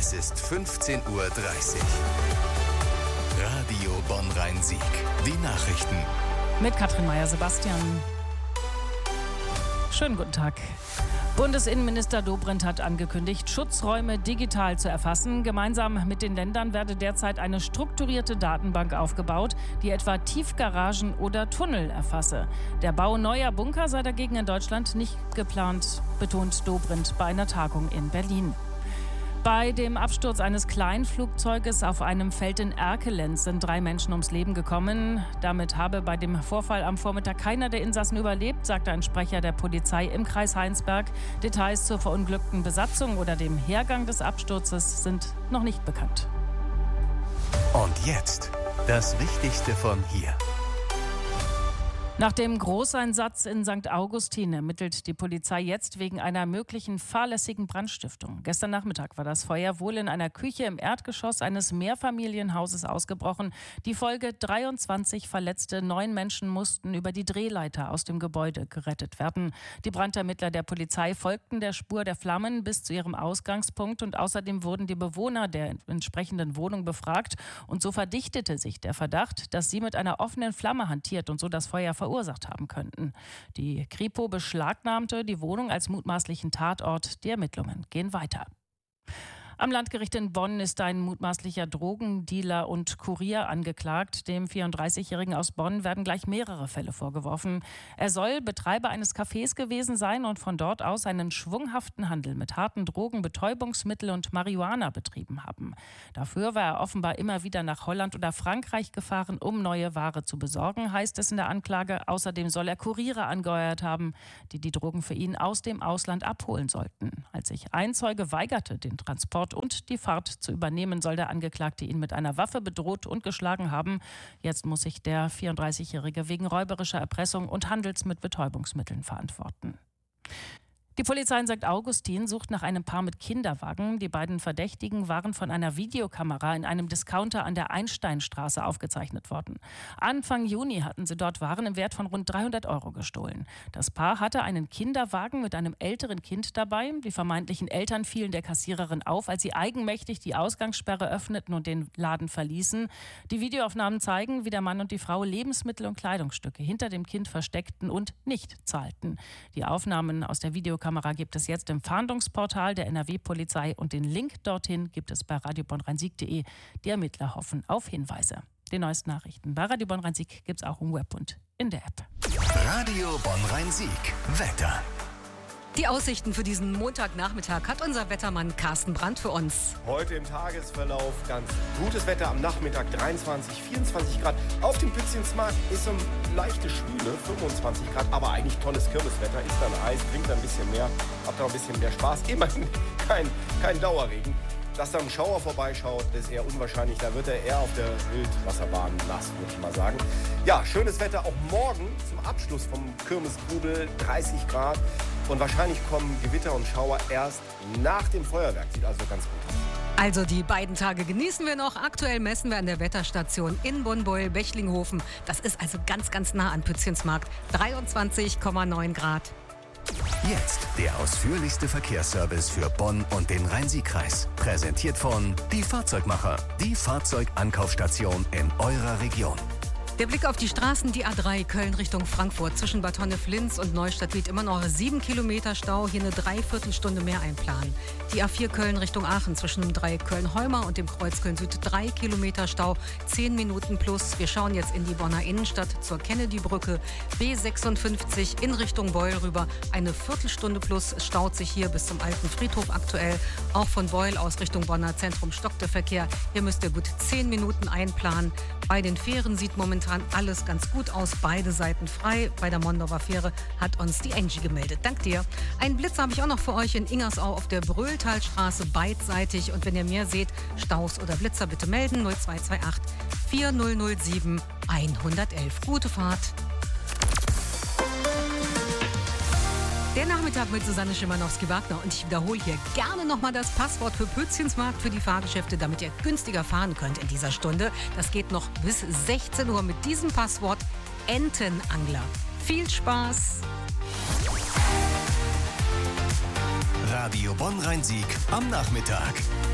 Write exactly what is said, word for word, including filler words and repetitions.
Es ist fünfzehn Uhr dreißig. Radio Bonn-Rhein-Sieg. Die Nachrichten. Mit Katrin Meyer-Sebastian. Schönen guten Tag. Bundesinnenminister Dobrindt hat angekündigt, Schutzräume digital zu erfassen. Gemeinsam mit den Ländern werde derzeit eine strukturierte Datenbank aufgebaut, die etwa Tiefgaragen oder Tunnel erfasse. Der Bau neuer Bunker sei dagegen in Deutschland nicht geplant, betont Dobrindt bei einer Tagung in Berlin. Bei dem Absturz eines Kleinflugzeuges auf einem Feld in Erkelenz sind drei Menschen ums Leben gekommen. Damit habe bei dem Vorfall am Vormittag keiner der Insassen überlebt, sagte ein Sprecher der Polizei im Kreis Heinsberg. Details zur verunglückten Besatzung oder dem Hergang des Absturzes sind noch nicht bekannt. Und jetzt das Wichtigste von hier. Nach dem Großeinsatz in Sankt Augustin ermittelt die Polizei jetzt wegen einer möglichen fahrlässigen Brandstiftung. Gestern Nachmittag war das Feuer wohl in einer Küche im Erdgeschoss eines Mehrfamilienhauses ausgebrochen. Die Folge: dreiundzwanzig Verletzte, neun Menschen mussten über die Drehleiter aus dem Gebäude gerettet werden. Die Brandermittler der Polizei folgten der Spur der Flammen bis zu ihrem Ausgangspunkt und außerdem wurden die Bewohner der entsprechenden Wohnung befragt. Und so verdichtete sich der Verdacht, dass sie mit einer offenen Flamme hantiert und so das Feuer verursacht verursacht haben könnten. Die Kripo beschlagnahmte die Wohnung als mutmaßlichen Tatort. Die Ermittlungen gehen weiter. Am Landgericht in Bonn ist ein mutmaßlicher Drogendealer und Kurier angeklagt. Dem vierunddreißigjährigen aus Bonn werden gleich mehrere Fälle vorgeworfen. Er soll Betreiber eines Cafés gewesen sein und von dort aus einen schwunghaften Handel mit harten Drogen, Betäubungsmittel und Marihuana betrieben haben. Dafür war er offenbar immer wieder nach Holland oder Frankreich gefahren, um neue Ware zu besorgen, heißt es in der Anklage. Außerdem soll er Kuriere angeheuert haben, die die Drogen für ihn aus dem Ausland abholen sollten. Als sich ein Zeuge weigerte, den Transport und die Fahrt zu übernehmen, soll der Angeklagte ihn mit einer Waffe bedroht und geschlagen haben. Jetzt muss sich der vierunddreißigjährige wegen räuberischer Erpressung und Handels mit Betäubungsmitteln verantworten. Die Polizei in Sankt Augustin sucht nach einem Paar mit Kinderwagen. Die beiden Verdächtigen waren von einer Videokamera in einem Discounter an der Einsteinstraße aufgezeichnet worden. Anfang Juni hatten sie dort Waren im Wert von rund dreihundert Euro gestohlen. Das Paar hatte einen Kinderwagen mit einem älteren Kind dabei. Die vermeintlichen Eltern fielen der Kassiererin auf, als sie eigenmächtig die Ausgangssperre öffneten und den Laden verließen. Die Videoaufnahmen zeigen, wie der Mann und die Frau Lebensmittel und Kleidungsstücke hinter dem Kind versteckten und nicht zahlten. Die Aufnahmen aus der Videokamera Kamera gibt es jetzt im Fahndungsportal der N R W-Polizei und den Link dorthin gibt es bei radio bonn rhein sieg punkt de. Die Ermittler hoffen auf Hinweise. Die neuesten Nachrichten bei Radio Bonn-Rhein-Sieg gibt es auch im Web und in der App. Radio Bonn-Rhein-Sieg. Wetter. Die Aussichten für diesen Montagnachmittag hat unser Wettermann Carsten Brandt für uns. Heute im Tagesverlauf ganz gutes Wetter, am Nachmittag dreiundzwanzig, vierundzwanzig Grad. Auf dem Pützchensmarkt ist so eine leichte Schwüle, fünfundzwanzig Grad, aber eigentlich tolles Kirmeswetter. Ist dann Eis, trinkt ein bisschen mehr, habt auch ein bisschen mehr Spaß. Immerhin kein, kein Dauerregen. Dass da ein Schauer vorbeischaut, ist eher unwahrscheinlich. Da wird er eher auf der Wildwasserbahn nass, würde ich mal sagen. Ja, schönes Wetter auch morgen zum Abschluss vom Kirmesgrudel, dreißig Grad. Und wahrscheinlich kommen Gewitter und Schauer erst nach dem Feuerwerk. Sieht also ganz gut aus. Also die beiden Tage genießen wir noch. Aktuell messen wir an der Wetterstation in Bonn-Beul-Bechlinghofen. Das ist also ganz, ganz nah an Pützchensmarkt. dreiundzwanzig Komma neun Grad. Jetzt der ausführlichste Verkehrsservice für Bonn und den Rhein-Sieg-Kreis. Präsentiert von Die Fahrzeugmacher, die Fahrzeugankaufstation in eurer Region. Der Blick auf die Straßen, die A drei Köln Richtung Frankfurt zwischen Bad Honnef-Linz und Neustadt liegt immer noch sieben Kilometer Stau, hier eine Dreiviertelstunde mehr einplanen. Die A vier Köln Richtung Aachen zwischen dem Dreieck Köln-Holmer und dem Kreuz Köln-Süd drei Kilometer Stau, zehn Minuten plus. Wir schauen jetzt in die Bonner Innenstadt zur Kennedy-Brücke. B sechsundfünfzig in Richtung Beul rüber, eine Viertelstunde plus. Es staut sich hier bis zum Alten Friedhof aktuell. Auch von Beul aus Richtung Bonner Zentrum stockt der Verkehr. Hier müsst ihr gut zehn Minuten einplanen. Bei den Fähren sieht momentan alles ganz gut aus, beide Seiten frei. Bei der Mondauer Fähre hat uns die Angie gemeldet. Dank dir. Einen Blitz habe ich auch noch für euch in Ingersau auf der Bröhltalstraße beidseitig. Und wenn ihr mehr seht, Staus oder Blitzer, bitte melden. null zwei zwei acht vier null null sieben eins eins eins. Gute Fahrt. Der Nachmittag mit Susanne Schimanowski-Wagner und ich wiederhole hier gerne nochmal das Passwort für Pützchensmarkt für die Fahrgeschäfte, damit ihr günstiger fahren könnt in dieser Stunde. Das geht noch bis sechzehn Uhr mit diesem Passwort Entenangler. Viel Spaß! Radio Bonn-Rhein-Sieg am Nachmittag.